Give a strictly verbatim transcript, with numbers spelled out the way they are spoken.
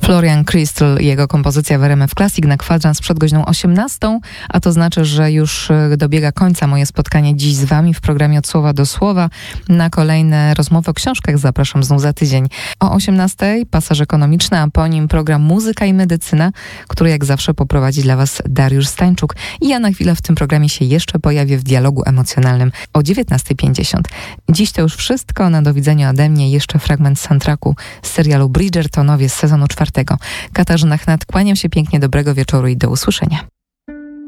Florian Crystal i jego kompozycja w R M F Classic na kwadrans przed godziną osiemnastą, a to znaczy, że już dobiega końca moje spotkanie dziś z Wami w programie Od Słowa do Słowa. Na kolejne rozmowy o książkach zapraszam znów za tydzień. O osiemnastej pasaż ekonomiczny, a po nim program Muzyka i Medycyna, który jak zawsze poprowadzi dla Was Dariusz Stańczuk. I ja na chwilę w tym programie się jeszcze pojawię w dialogu emocjonalnym o dziewiętnasta pięćdziesiąt. Dziś to już wszystko. Na do widzenia ode mnie jeszcze fragment soundtracku z serialu Bridgertonowie z sezonu czwartego. Katarzyna Chnat, kłaniam się pięknie, dobrego wieczoru i do usłyszenia.